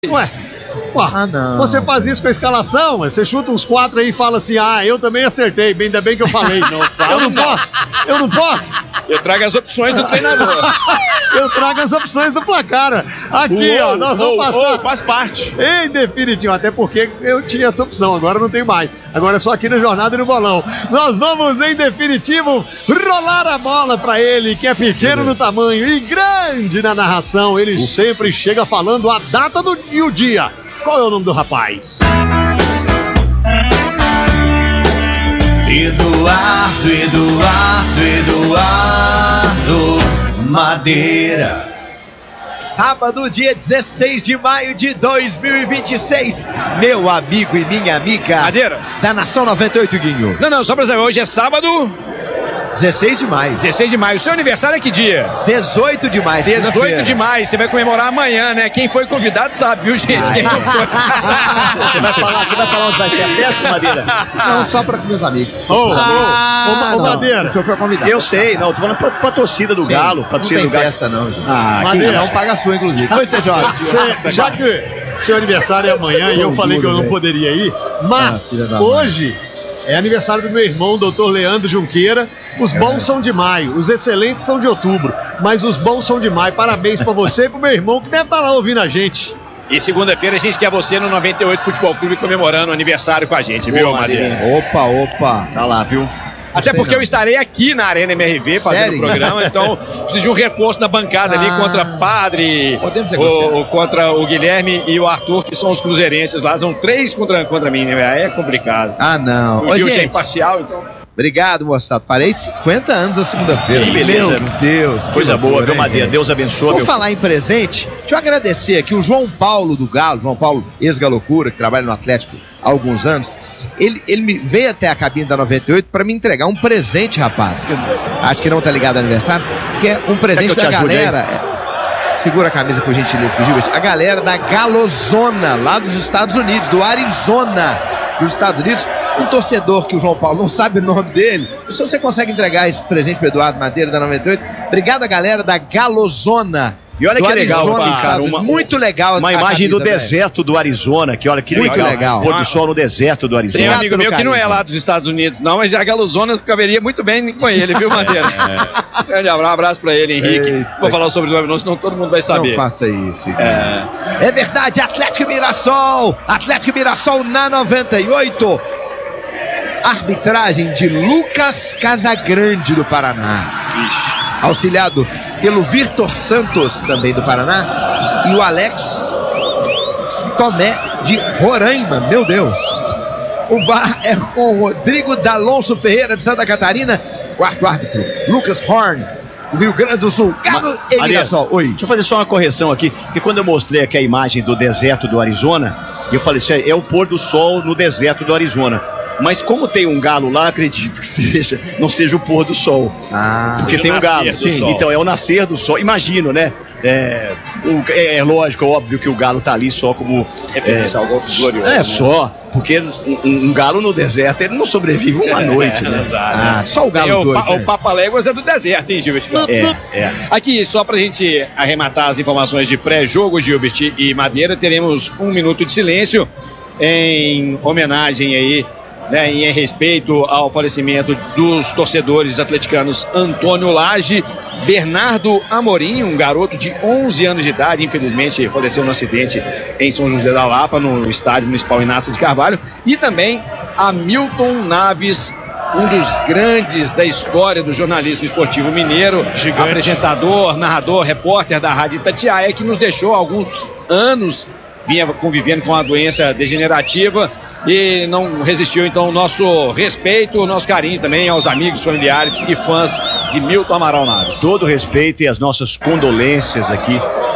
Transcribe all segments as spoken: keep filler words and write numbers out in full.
Ué, ué ah, não. Você faz isso com a escalação, você chuta uns quatro aí e fala assim, ah, eu também acertei, bem, ainda bem que eu falei. Não falo, eu não, não posso, eu não posso. Eu trago as opções do treinador. Eu trago as opções do placar. Aqui, uou, ó, nós vamos uou, passar. Uou, faz parte. Em definitivo, até porque eu tinha essa opção, agora não tem mais. Agora é só aqui na Jornada e no Bolão. Nós vamos, em definitivo, rolar a bola pra ele, que é pequeno no tamanho e grande na narração. Ele Uf. sempre chega falando a data do, e o dia. Qual é o nome do rapaz? Eduardo, Eduardo, Eduardo Madeira. Sábado, dia dezesseis de maio de dois mil e vinte e seis. Meu amigo e minha amiga Madeira da Nação noventa e oito, Guinho. Não, não, só pra saber, hoje é sábado dezesseis de maio. dezesseis de maio. O seu aniversário é que dia? dezoito de maio. dezoito de maio. Você vai comemorar amanhã, né? Quem foi convidado sabe, viu, gente? Ai, Quem não foi. Você vai falar, você vai falar onde vai ser a festa, Madeira? Não, só para meus amigos. Ô, ô, ô, Madeira. O senhor foi convidado. Eu sei, não, tô falando pra, pra torcida do Sim, Galo. Pra torcida não do tem Galo. festa, não, gente. Ah, Madeira. Não paga a sua, inclusive. Pois é, Jorge. Já que seu aniversário é amanhã e eu falei que eu não poderia ir, mas hoje é aniversário do meu irmão, doutor Leandro Junqueira. Os bons é. são de maio, os excelentes são de outubro, mas os bons são de maio. Parabéns pra você e pro meu irmão, que deve estar lá ouvindo a gente. E segunda-feira a gente quer você no noventa e oito Futebol Clube comemorando o aniversário com a gente, viu, Madeira? Opa, opa. Tá lá, viu? Até porque não. eu estarei aqui na Arena M R V fazendo o programa, então preciso de um reforço na bancada ah, ali contra Padre, o, o, contra o Guilherme e o Arthur, que são os cruzeirenses lá. São três contra, contra mim, né? Aí é complicado. Ah, não. O Gil é imparcial, então... Obrigado, moçada. Farei cinquenta anos na segunda-feira. Que beleza. Meu Deus. Coisa boa, loucura, viu, Madeira? Deus abençoe. Vou falar em presente. Deixa eu agradecer aqui o João Paulo do Galo, João Paulo, ex-Galocura, que trabalha no Atlético há alguns anos. Ele, ele me veio até a cabine da noventa e oito para me entregar um presente, rapaz. Que eu, acho que não tá ligado ao aniversário. Que é um presente da galera. É, segura a camisa, por gentileza, Gilberto. A galera da Galozona, lá dos Estados Unidos, do Arizona, dos Estados Unidos. Um torcedor que o João Paulo não sabe o nome dele. Se você consegue entregar esse presente para Eduardo Madeira da noventa e oito, obrigado a galera da Galozona. E olha que legal, Arizona, cara, uma, muito legal. Uma imagem camisa, do deserto do Arizona, que olha que muito legal. legal. Pôr do sol no deserto do Arizona. Tem um amigo meu que não é lá dos Estados Unidos, não, mas a Galozona caberia muito bem com ele, viu, Madeira? É. Grande abraço, um abraço pra ele, Henrique. Eita. Vou falar sobre o nome, não, senão todo mundo vai saber. Não faça isso. É, é verdade, Atlético Mirassol. Atlético Mirassol na noventa e oito. Arbitragem de Lucas Casagrande do Paraná. Ixi. Auxiliado pelo Vitor Santos, também do Paraná, e o Alex Tomé de Roraima, meu Deus. O V A R é com o Rodrigo D'Alonso Ferreira de Santa Catarina. Quarto árbitro, Lucas Horn, do Rio Grande do Sul. Galo e Mirassol. Oi. Deixa eu fazer só uma correção aqui, porque quando eu mostrei aqui a imagem do deserto do Arizona, eu falei assim, é o pôr do sol no deserto do Arizona. Mas como tem um galo lá, acredito que seja, não seja o pôr do sol. Ah, porque tem um galo. Sim, então é o nascer do sol. Imagino, né? É, o, é, é lógico, óbvio que o galo tá ali só como referência é, ao golpe glorioso. É, né? Só. Porque um, um galo no deserto, ele não sobrevive uma é, noite, né? É, ah, só o galo doido. O, o Papaléguas é do deserto, hein, Gilbert? É, é. Aqui, só pra gente arrematar as informações de pré-jogo, Gilbert e Madeira, teremos um minuto de silêncio em homenagem aí, né, em respeito ao falecimento dos torcedores atleticanos Antônio Lage, Bernardo Amorim, um garoto de onze anos de idade, infelizmente faleceu no acidente em São José da Lapa, no estádio municipal Inácio de Carvalho, e também Hamilton Naves, um dos grandes da história do jornalismo esportivo mineiro, Gigante. Apresentador, narrador, repórter da Rádio Itatiaia, que nos deixou há alguns anos, vinha convivendo com a doença degenerativa, e não resistiu, então, o nosso respeito, o nosso carinho também aos amigos, familiares e fãs de Milton Amaral Naves. Todo respeito e as nossas condolências aqui,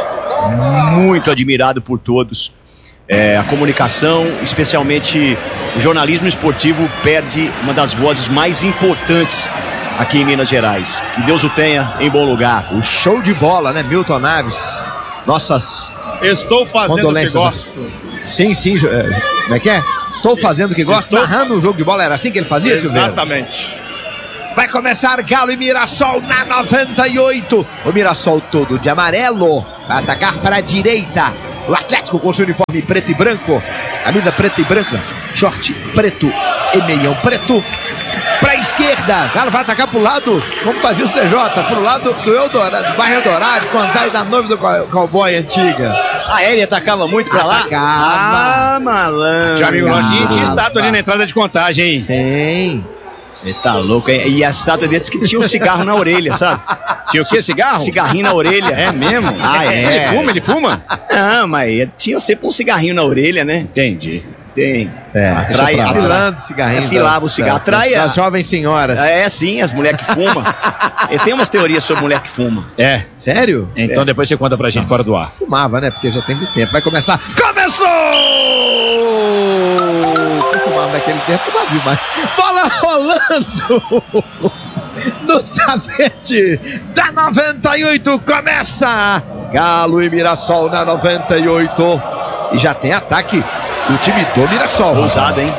muito admirado por todos. É, a comunicação, especialmente o jornalismo esportivo, perde uma das vozes mais importantes aqui em Minas Gerais. Que Deus o tenha em bom lugar. O show de bola, né, Milton Naves? Nossas Estou fazendo o que gosto. Sim, sim, como é que é? Estou fazendo o que gosto, Estou... narrando um jogo de bola, era assim que ele fazia, Silveira? Exatamente. Vai começar Galo e Mirassol na noventa e oito. O Mirassol todo de amarelo vai atacar para a direita. O Atlético com seu uniforme preto e branco, camisa preta e branca, short preto e meião preto. Pra esquerda, Galo vai atacar pro lado, como fazia o C J, pro lado do Eldorado, do bairro Eldorado, com a andar da noiva do cowboy antiga. Ah, ele atacava muito pra lá? Atacava. Ah, malandro. Tinha amigo nosso tinha estátua ali na entrada de Contagem, hein? Sim. Ele tá louco, hein? E a estátua dele disse que tinha um cigarro na orelha, sabe? Tinha o quê? Cigarro? Cigarrinho na orelha. É mesmo? Ah, é. Ele fuma, ele fuma? Não, mas tinha sempre um cigarrinho na orelha, né? Entendi. Tem. É, atrai, atrai, afilando cigarrinho. afilava o cigarro. Atrai das, a- das jovens senhoras. É, sim, as mulheres que fumam. Ele tem umas teorias sobre mulher que fuma. É. Sério? Então depois você conta pra gente fora do ar. Fumava, né? Porque já tem muito tempo. Vai começar. Começou! Eu fumava naquele tempo, não vi mais. Bola rolando! No tapete da noventa e oito. Começa! Galo e Mirassol na noventa e oito. E já tem ataque do time do Mirassol. Ousado, hein?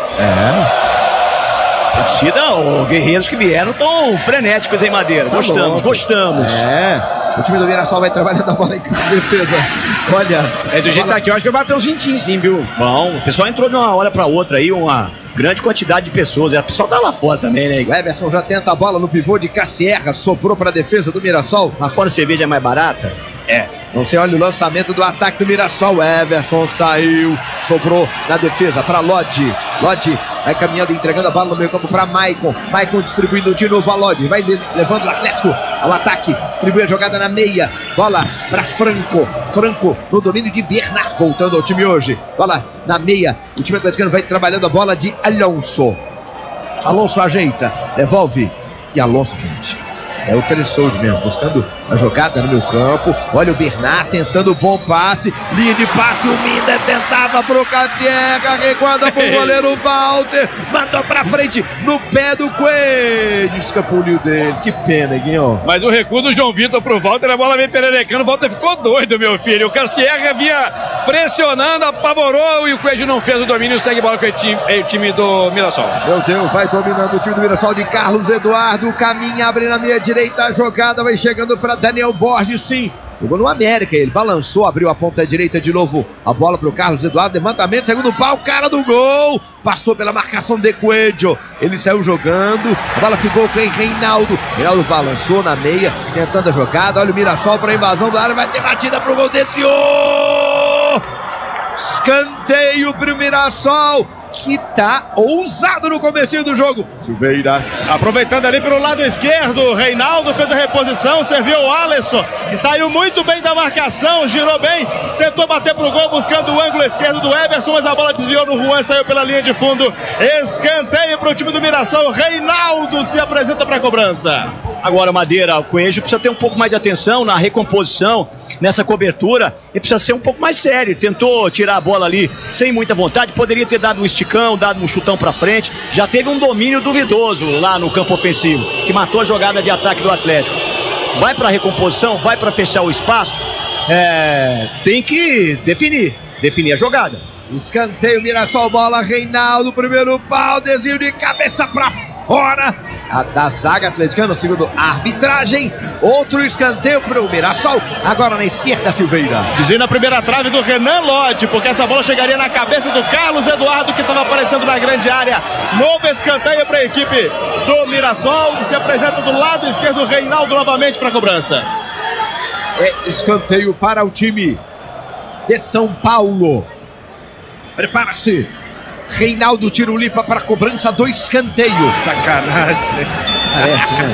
É. A torcida, os guerreiros que vieram tão frenéticos em Madeira. Tá Gostamos, louco. gostamos. É. O time do Mirassol vai trabalhando a bola em defesa. Olha. É do jeito que tá aqui, eu acho que vai bater um gintim sim, viu? Bom, o pessoal entrou de uma hora pra outra aí, uma grande quantidade de pessoas. E o pessoal tá lá fora também, né? O Everson já tenta a bola no pivô de Cassierra. Soprou para a defesa do Mirassol. Lá fora a cerveja é mais barata? É. Não sei, olha o lançamento do ataque do Mirassol. Everson saiu, sobrou na defesa para Lodi. Lodi vai caminhando, entregando a bola no meio campo para Maicon. Maicon distribuindo de novo a Lodi. Vai le- levando o Atlético ao ataque. Distribui a jogada na meia. Bola para Franco. Franco no domínio de Bernard. Voltando ao time hoje. Bola na meia. O time atleticano vai trabalhando a bola de Alonso. Alonso ajeita, devolve. E Alonso, gente. É o Teressoldi mesmo, buscando a jogada no meu campo. Olha o Bernard tentando o bom passe. Linha de passe, o Minder tentava pro Cassierra. Recuada pro goleiro Walter. Mandou pra frente no pé do Coelho. Escapuliu dele. Que pena, Guinho. Mas o recuo do João Vitor pro Walter, a bola veio pererecando. O Walter ficou doido, meu filho. O Cassierra vinha pressionando, apavorou e o Coelho não fez o domínio. Segue bola com o time, o time do Mirassol. Meu Deus, vai dominando o time do Mirassol de Carlos Eduardo. Caminha, abre na meia direita. A jogada vai chegando para Daniel Borges, sim. Jogou no América, ele balançou, abriu a ponta direita de novo. A bola para o Carlos Eduardo, levantamento, segundo pau, cara do gol. Passou pela marcação de Coelho. Ele saiu jogando, a bola ficou com o Reinaldo. Reinaldo balançou na meia, tentando a jogada. Olha o Mirassol para a invasão da área, vai ter batida para o gol, desviou. Escanteio para o Mirassol, que tá ousado no comecinho do jogo. Silveira. Aproveitando ali pelo lado esquerdo, Reinaldo fez a reposição, serviu o Alisson, que saiu muito bem da marcação, girou bem, tentou bater pro gol, buscando o ângulo esquerdo do Everson, mas a bola desviou no Juan, saiu pela linha de fundo. Escanteio pro time do Mirassol, Reinaldo se apresenta pra cobrança. Agora, Madeira, o Coelho precisa ter um pouco mais de atenção na recomposição, nessa cobertura, e precisa ser um pouco mais sério. Tentou tirar a bola ali sem muita vontade, poderia ter dado um esticão, dado um chutão pra frente. Já teve um domínio duvidoso lá no campo ofensivo, que matou a jogada de ataque do Atlético. Vai pra recomposição, vai pra fechar o espaço, é, tem que definir, definir a jogada. Escanteio, Mirassol, bola, Reinaldo, primeiro pau, desvio de cabeça pra fora. A da zaga atleticana, segundo a arbitragem. Outro escanteio para o Mirassol. Agora na esquerda, Silveira. Desvio na primeira trave do Renan Lodi, porque essa bola chegaria na cabeça do Carlos Eduardo, que estava aparecendo na grande área. Novo escanteio para a equipe do Mirassol. Se apresenta do lado esquerdo, Reinaldo novamente para a cobrança. É escanteio para o time de São Paulo. Prepara-se. Reinaldo tira o limpa para a cobrança do escanteio. Sacanagem. Parece, né?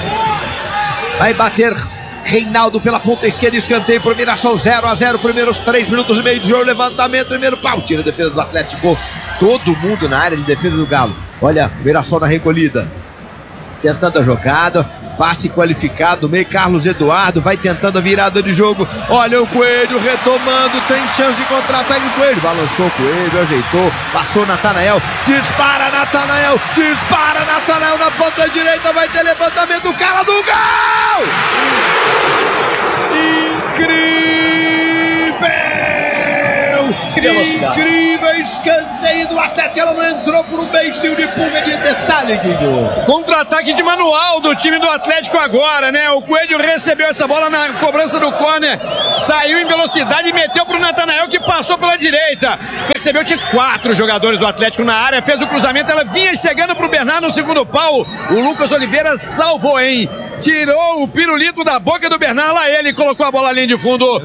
Vai bater Reinaldo pela ponta esquerda, escanteio para o Mirassol, zero a zero, primeiros três minutos e meio de jogo, levantamento, primeiro pau, tira a defesa do Atlético, todo mundo na área de defesa do Galo. Olha, o Mirassol na recolhida, tentando a jogada, passe qualificado, meio Carlos Eduardo, vai tentando a virada de jogo, olha o Coelho retomando, tem chance de contra-ataque, o Coelho, balançou o Coelho, ajeitou, passou Natanael, dispara Natanael, dispara Natanael na ponta direita, vai ter levantamento, o cara do gol! Incrível! velocidade. Incrível escanteio do Atlético. Ela não entrou por um beijinho de pulga de detalhe, Guinho. Contra-ataque de manual do time do Atlético agora, né? O Coelho recebeu essa bola na cobrança do corner, saiu em velocidade e meteu pro Natanael, que passou pela direita. Percebeu, tinha quatro jogadores do Atlético na área, fez o cruzamento, ela vinha chegando pro Bernardo no segundo pau. O Lucas Oliveira salvou, hein? Tirou o pirulito da boca do Bernardo, lá ele colocou a bola ali de fundo.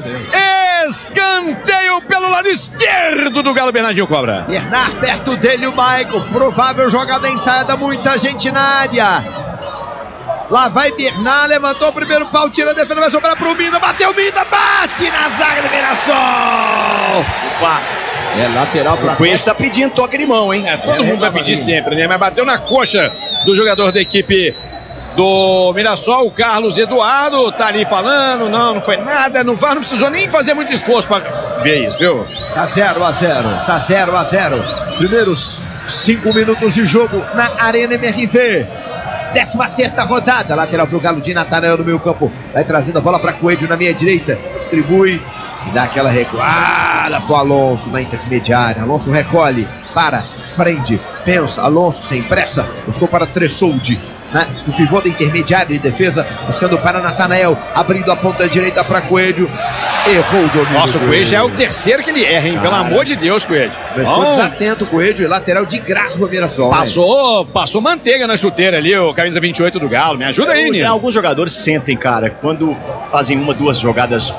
Escanteio pelo lado esquerdo do Galo. Bernardinho cobra. Bernard perto dele, o Maicon. Provável jogada ensaiada, muita gente na área. Lá vai Bernard, levantou o primeiro pau, tira a defesa, vai sobrar pro Minda, bateu o Minda, bate na zaga do Mirassol. Opa. É lateral pra O Coelho tá pedindo toque de mão, hein? É, todo mundo vai pedir sempre, né? Mas bateu na coxa do jogador da equipe do Mirassol, o Carlos Eduardo, tá ali falando, não, não foi nada, não, não precisou nem fazer muito esforço pra ver isso, viu? Tá zero a zero, tá zero a zero. Primeiros cinco minutos de jogo na Arena M R V. décima sexta rodada, lateral pro Galo de Natanael no meio campo. Vai trazendo a bola pra Coelho na meia direita, distribui e dá aquela recuada pro Alonso na intermediária. Alonso recolhe, para, prende, pensa, Alonso sem pressa, buscou para Tressoldi. Né? O pivô da intermediária de defesa, buscando para Natanael, abrindo a ponta direita para Coelho. Errou o domínio. Nossa, o Coelho já é o terceiro que ele erra, hein? Pelo amor de Deus, Coelho. Começou desatento o Coelho, lateral de graça pro Mirassol. Passou, passou manteiga na chuteira ali, o camisa vinte e oito do Galo. Me ajuda aí, Nino. Alguns jogadores sentem, cara, quando fazem uma, duas jogadas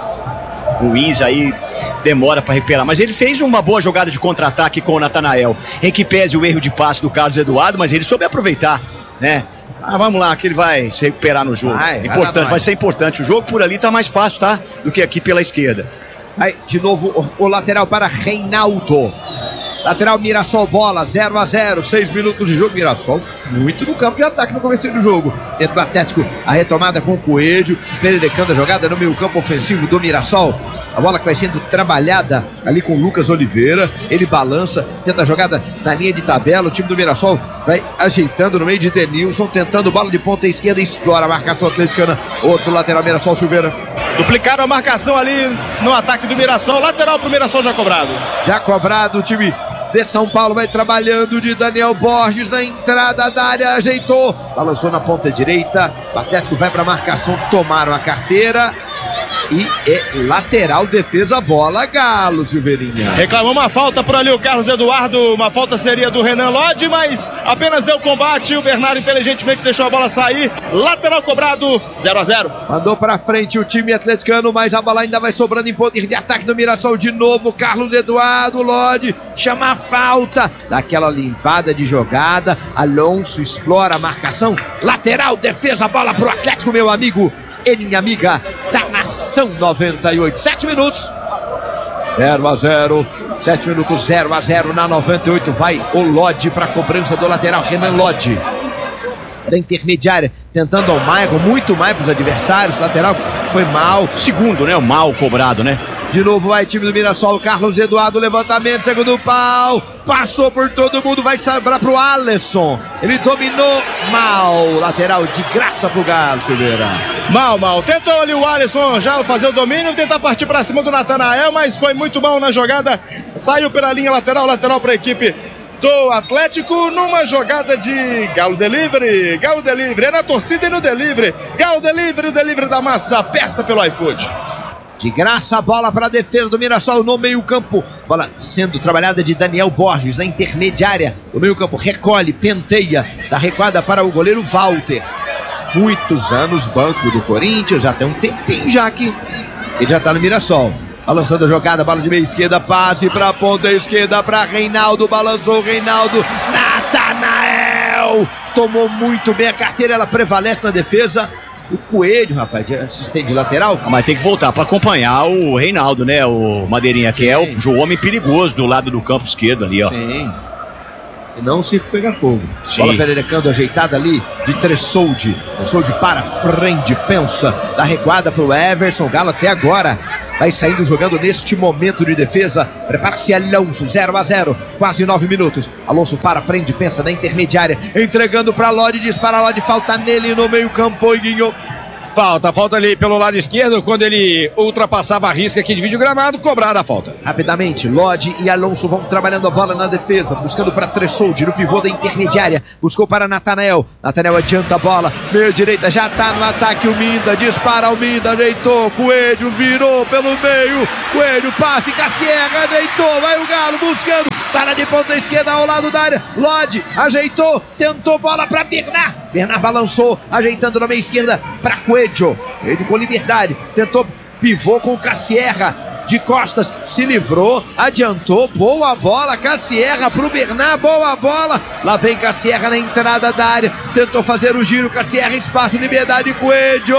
ruins, aí demora para recuperar. Mas ele fez uma boa jogada de contra-ataque com o Natanael, em que pese o erro de passe do Carlos Eduardo, mas ele soube aproveitar, né? Ah, vamos lá, que ele vai se recuperar no jogo. Vai, importante, vai, vai ser importante. O jogo por ali tá mais fácil, tá? Do que aqui pela esquerda. Aí, de novo, o, o lateral para Reinaldo. Lateral Mirassol, bola, zero a zero, seis minutos de jogo. Mirassol muito no campo de ataque no começo do jogo. Dentro do Atlético, a retomada com o Coelho, pererecando a jogada no meio campo ofensivo do Mirassol. A bola que vai sendo trabalhada ali com o Lucas Oliveira. Ele balança, tenta a jogada na linha de tabela. O time do Mirassol vai ajeitando no meio de Denilson, tentando bola de ponta esquerda, explora a marcação atleticana. Outro lateral Mirassol, Silveira. Duplicaram a marcação ali no ataque do Mirassol. Lateral pro Mirassol já cobrado. Já cobrado, o time de São Paulo vai trabalhando de Daniel Borges na entrada da área, ajeitou, balançou na ponta direita. O Atlético vai para a marcação, tomaram a carteira e é lateral, defesa, bola, Galo, Silveirinha. Reclamou uma falta por ali o Carlos Eduardo, uma falta seria do Renan Lodge, mas apenas deu combate. O Bernardo inteligentemente deixou a bola sair. Lateral cobrado, zero a zero. Mandou para frente o time atleticano, mas a bola ainda vai sobrando em poder de ataque do Mirassol de novo. Carlos Eduardo, Lodge chama a falta, daquela limpada de jogada. Alonso explora a marcação, lateral, defesa, bola pro Atlético, meu amigo e minha amiga da Nação noventa e oito. sete minutos. zero a zero. sete minutos, zero a zero na noventa e oito. Vai o Lodge para a cobrança do lateral, Renan Lodge. Da intermediária, tentando ao Maicon, muito mais para os adversários. Lateral foi mal. Segundo, né? O mal cobrado, né? De novo vai time do Mirassol, Carlos Eduardo, levantamento, segundo pau, passou por todo mundo, vai sobrar pro Alisson, ele dominou mal, lateral de graça pro Galo, Silveira. Mal, mal, tentou ali o Alisson já fazer o domínio, tentar partir pra cima do Natanael, mas foi muito mal na jogada, saiu pela linha lateral, lateral pra equipe do Atlético, numa jogada de Galo Delivery, Galo Delivery, é na torcida e no Delivery, Galo Delivery, o Delivery da massa, peça pelo iFood. De graça a bola para a defesa do Mirassol no meio campo. Bola sendo trabalhada de Daniel Borges na intermediária. No meio campo recolhe, penteia. Da recuada para o goleiro Walter. Muitos anos banco do Corinthians. Já tem um tempinho já que ele já está no Mirassol. Balançando a jogada, bola de meia esquerda. Passe para a ponta esquerda para Reinaldo. Balançou o Reinaldo. Natanael tomou muito bem a carteira. Ela prevalece na defesa. O Coelho, rapaz, de assistente de lateral. Ah, mas tem que voltar para acompanhar o Reinaldo, né? O Madeirinha, que Sim. é o, o homem perigoso do lado do campo esquerdo ali, ó. Sim. Senão o circo pega fogo. Sim. Bola pererecando, ajeitada ali de Tressoldi. Tressoldi para, prende, pensa. Dá recuada pro Everson. Galo até agora vai saindo jogando neste momento de defesa. Prepara-se Alonso, zero a zero. Quase nove minutos. Alonso para, prende, pensa na intermediária. Entregando para Lodi, dispara Lodi, falta nele no meio campo. Guinho. Falta, falta ali pelo lado esquerdo, quando ele ultrapassava a risca que divide o gramado, cobrada a falta. Rapidamente, Lodi e Alonso vão trabalhando a bola na defesa, buscando para Tressoldi no pivô da intermediária, buscou para Natanael, Natanael adianta a bola, meio direita, já tá no ataque o Minda, dispara o Minda, ajeitou, Coelho virou pelo meio, Coelho, passe, Cassierra, ajeitou, vai o Galo buscando, para de ponta esquerda ao lado da área, Lodi ajeitou, tentou bola para Bernard, Bernard balançou, ajeitando na meia esquerda para Coelho, Coelho com liberdade, tentou pivô com Cassierra, de costas, se livrou, adiantou, boa bola, Cassierra pro Bernard, boa bola, lá vem Cassierra na entrada da área, tentou fazer o giro, Cassierra, espaço, liberdade, Coelho,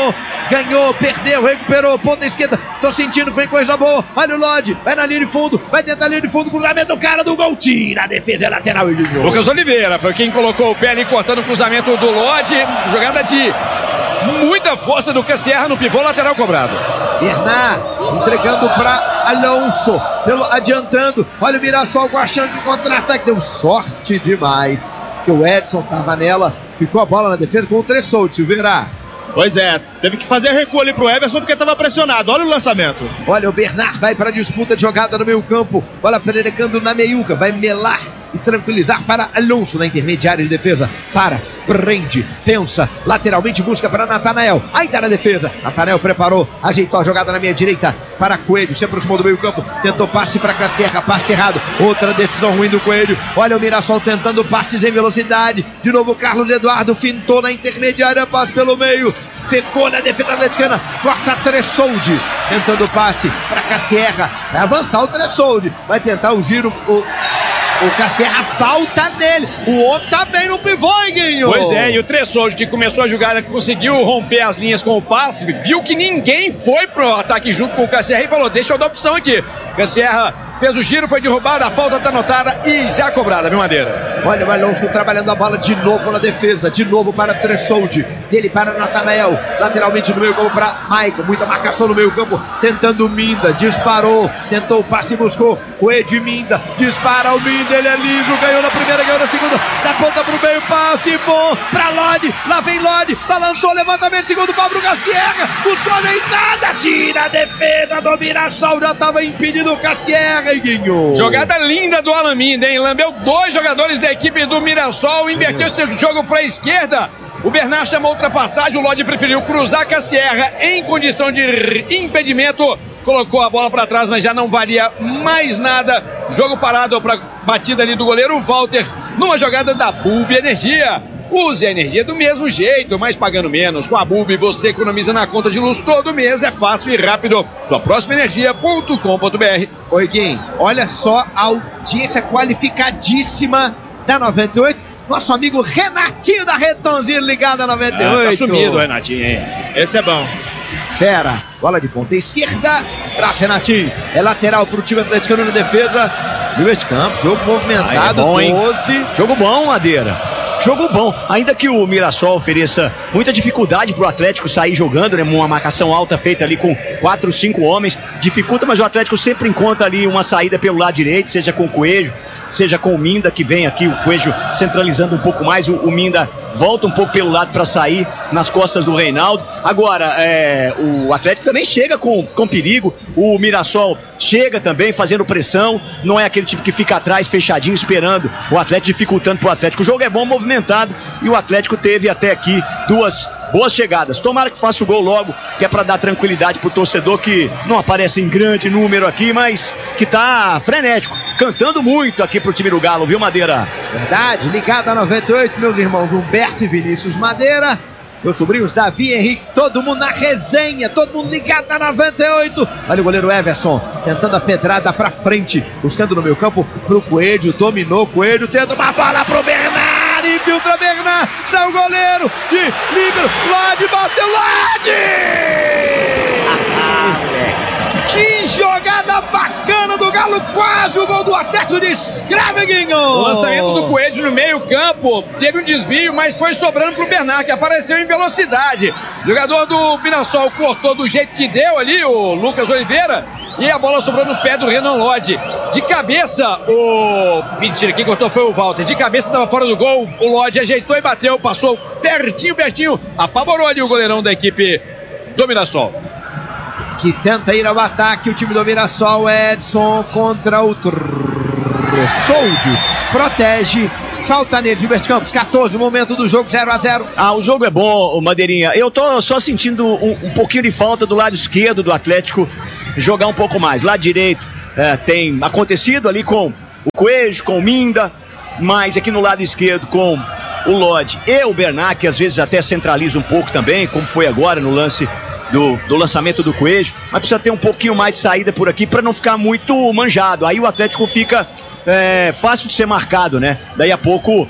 ganhou, perdeu, recuperou, ponta esquerda, tô sentindo, vem coisa boa, olha o Lodi, vai na linha de fundo, vai tentar a linha de fundo, cruzamento, o cara do gol, tira, a defesa é lateral e ganhou. Lucas Oliveira foi quem colocou o pé ali, cortando o cruzamento do Lodi, jogada de muita força do Cassierra no pivô, lateral cobrado. Bernard entregando para Alonso, pelo, adiantando, olha o Mirassol com a chance de contra-ataque, deu sorte demais, que o Edson tava nela, ficou a bola na defesa com o Tressoldi, Silveira. Pois é, teve que fazer recuo ali pro Everson porque estava pressionado, olha o lançamento. Olha o Bernard, vai para a disputa de jogada no meio campo, olha pererecando na meiuca, vai melar e tranquilizar para Alonso na intermediária de defesa, para, prende, pensa, lateralmente busca para Natanael, ainda na defesa, Natanael preparou, ajeitou a jogada na meia direita para Coelho, se aproximou do meio campo, tentou passe para Cassierra, passe errado, outra decisão ruim do Coelho, olha o Mirassol tentando passes em velocidade, de novo Carlos Eduardo fintou na intermediária, passe pelo meio, ficou na defesa atleticana, corta Tressoldi, tentando passe para Cassierra, vai avançar o Tressoldi, vai tentar o giro, o... O Cassierra, falta nele. O outro tá bem no pivô, Guinho. Pois é, e o Tressoldi, que começou a jogada, conseguiu romper as linhas com o passe, viu que ninguém foi pro ataque junto com o Cassierra e falou, deixa eu dar opção aqui. Cassierra fez o giro, foi derrubado, a falta tá anotada e já cobrada, viu, Madeira? Olha o Alonso trabalhando a bola de novo na defesa, de novo para Tressoldi, dele para Natanael, lateralmente no meio campo para Maicon, muita marcação no meio campo, tentando Minda, disparou, tentou o passe, buscou Coelho, Minda, dispara o Minda, ele é liso, ganhou na primeira, ganhou na segunda, da ponta pro meio, passe bom para Lodi, lá vem Lodi, balançou, levantamento, segundo pau pro Cassierra, buscou a deitada, tira a defesa do Mirassol, já estava impedido o Cassierra, Guinho. Jogada linda do Alan Minda, hein? Lambeu dois jogadores da equipe do Mirassol, inverteu seu jogo para a esquerda. O Bernard chamou ultrapassagem, o Lodi preferiu cruzar Cassierra em condição de impedimento. Colocou a bola para trás, mas já não valia mais nada. Jogo parado para batida ali do goleiro Walter, numa jogada da Bulb Energia. Use a energia do mesmo jeito, mas pagando menos. Com a Bulb você economiza na conta de luz todo mês, é fácil e rápido. Sua próxima energia ponto com ponto br. Oi, Guim, olha só a audiência qualificadíssima da noventa e oito. Nosso amigo Renatinho da Retonzinho ligado a noventa e oito. Ah, tá sumido, Renatinho, hein? Esse é bom. Fera, bola de ponta esquerda, traz Renatinho, é lateral para o time atleticano na defesa. Viu esse campo, jogo movimentado, ah, é bom, hein? doze. Jogo bom, Madeira. Jogo bom, ainda que o Mirassol ofereça muita dificuldade pro Atlético sair jogando, né? Uma marcação alta feita ali com quatro, cinco homens, dificulta, mas o Atlético sempre encontra ali uma saída pelo lado direito, seja com o Coelho, seja com o Minda, que vem aqui, o Coelho centralizando um pouco mais, o, o Minda volta um pouco pelo lado para sair nas costas do Reinaldo. Agora, é, o Atlético também chega com, com perigo, o Mirassol chega também fazendo pressão, não é aquele tipo que fica atrás fechadinho esperando o Atlético, dificultando pro Atlético. O jogo é bom, movimentado, e o Atlético teve até aqui duas boas chegadas. Tomara que faça o gol logo, que é para dar tranquilidade pro torcedor, que não aparece em grande número aqui, mas que tá frenético, cantando muito aqui pro time do Galo, viu, Madeira? Verdade, ligado a noventa e oito, meus irmãos Humberto e Vinícius Madeira, meus sobrinhos Davi e Henrique, todo mundo na resenha, todo mundo ligado na noventa e oito. Olha o goleiro Everson tentando a pedrada pra frente, buscando no meio campo pro Coelho, dominou Coelho, tenta uma bola pro Bernard, infiltra Bernard, sai o goleiro de líbero, Lodi bateu, Lodi! Que Jogada bacana do Galo, quase o gol do Atlético de Escraveguinho. O lançamento do Coelho no meio campo, teve um desvio, mas foi sobrando pro Bernard, que apareceu em velocidade. O jogador do Mirassol cortou do jeito que deu ali, o Lucas Oliveira, e a bola sobrou no pé do Renan Lodge. De cabeça, o... Mentira, quem cortou foi o Walter. De cabeça, estava fora do gol, o Lodge ajeitou e bateu, passou pertinho, pertinho, apavorou ali o goleirão da equipe do Mirassol. Que tenta ir ao ataque, o time do Mirassol, Edson contra o Tressoldi, protege, falta nele, Gilberto Campos, quatorze, momento do jogo, zero a zero. Ah, o jogo é bom, Madeirinha. Eu tô só sentindo um, um pouquinho de falta do lado esquerdo do Atlético jogar um pouco mais. Lado direito é, tem acontecido ali com o Coelho, com o Minda, mas aqui no lado esquerdo com o Lodge e o Bernard, que às vezes até centraliza um pouco também, como foi agora no lance do, do lançamento do Coelho, mas precisa ter um pouquinho mais de saída por aqui para não ficar muito manjado. Aí o Atlético fica é, fácil de ser marcado, né? Daí a pouco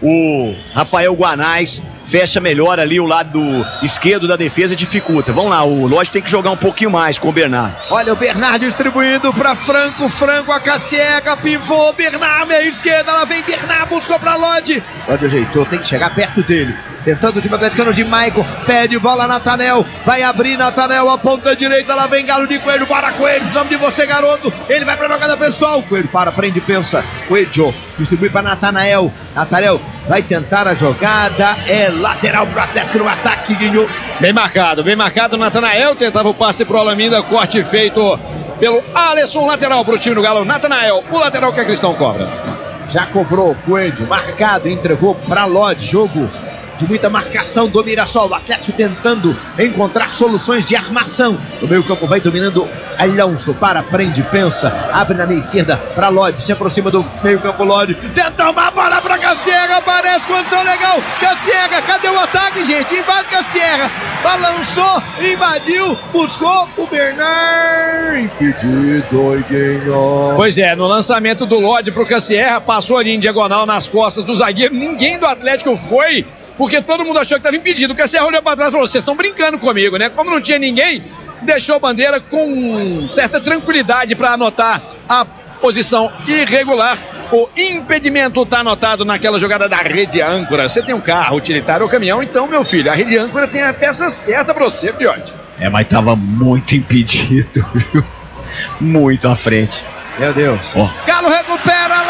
o Rafael Guanais fecha melhor ali o lado esquerdo da defesa, dificulta. Vamos lá, o Lodge tem que jogar um pouquinho mais com o Bernard. Olha o Bernard distribuindo para Franco, Franco a Cassiega, pivô, Bernard, meia esquerda, lá vem Bernard, buscou para Lodge. Lodge ajeitou, tem que chegar perto dele. Tentando o time atleticano de Maicon, pede bola Natanel, vai abrir Natanel, a ponta direita, lá vem Galo de Coelho, para Coelho, precisamos de você, garoto. Ele vai pra jogada pessoal, Coelho para, prende, pensa, Coelho distribui para Natanael, Natanael vai tentar a jogada, é lateral pro Atlético no ataque, Guinho. Bem marcado, bem marcado, Natanael tentava o passe pro Alaminda, corte feito pelo Alisson, lateral pro time do Galo, Natanael, o lateral que a Cristão cobra. Já cobrou, Coelho, marcado, entregou pra Lodge, jogo de muita marcação do Mirassol, o Atlético tentando encontrar soluções de armação. No meio campo vai dominando Alonso, para, prende, pensa, abre na meia esquerda para Lodge, se aproxima do meio campo, Lodge, tenta uma bola para Cassiega, parece condição legal, Cassiega, cadê o ataque, gente? Invade Cassiega, balançou, invadiu, buscou o Bernard, impedido e ganhou. Pois é, no lançamento do Lodge pro Cassiega, passou ali em diagonal nas costas do zagueiro, ninguém do Atlético foi, porque todo mundo achou que estava impedido. O Cassiega olhou para trás e falou, vocês estão brincando comigo, né? Como não tinha ninguém, deixou a bandeira com certa tranquilidade para anotar a posição irregular. O impedimento está anotado naquela jogada da rede âncora. Você tem um carro utilitário ou caminhão, então, meu filho, a rede âncora tem a peça certa para você, Piote. É, mas tava muito impedido, viu? Muito à frente. Meu Deus. Oh. Galo recupera,